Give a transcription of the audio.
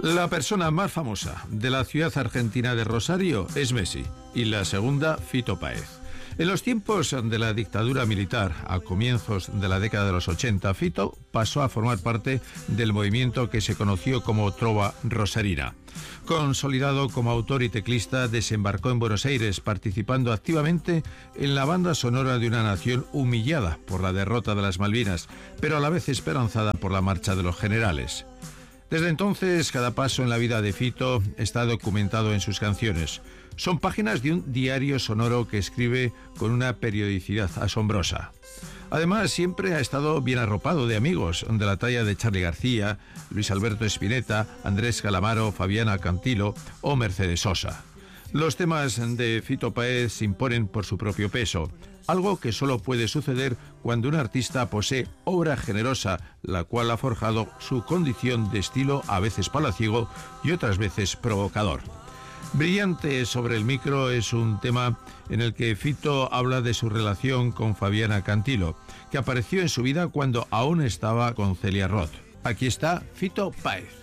La persona más famosa de la ciudad argentina de Rosario es Messi y la segunda, Fito Páez. En los tiempos de la dictadura militar, a comienzos de la década de los 80, Fito pasó a formar parte del movimiento que se conoció como Trova Rosarina. Consolidado como autor y teclista, desembarcó en Buenos Aires, participando activamente en la banda sonora de una nación humillada por la derrota de las Malvinas, pero a la vez esperanzada por la marcha de los generales. Desde entonces, cada paso en la vida de Fito está documentado en sus canciones. Son páginas de un diario sonoro que escribe con una periodicidad asombrosa. Además, siempre ha estado bien arropado de amigos de la talla de Charly García, Luis Alberto Spinetta, Andrés Calamaro, Fabiana Cantilo o Mercedes Sosa. Los temas de Fito Páez se imponen por su propio peso, algo que solo puede suceder cuando un artista posee obra generosa, la cual ha forjado su condición de estilo a veces palaciego y otras veces provocador. Brillante sobre el micro es un tema en el que Fito habla de su relación con Fabiana Cantilo, que apareció en su vida cuando aún estaba con Celia Roth. Aquí está Fito Páez.